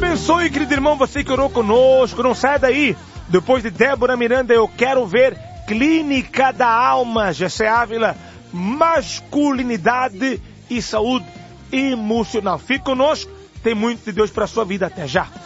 abençoe, querido irmão, você que orou conosco. Não sai daí. Depois de Débora Miranda, eu quero ver Clínica da Alma, Jessé Ávila, masculinidade e saúde emocional. Fique conosco, tem muito de Deus para a sua vida. Até já.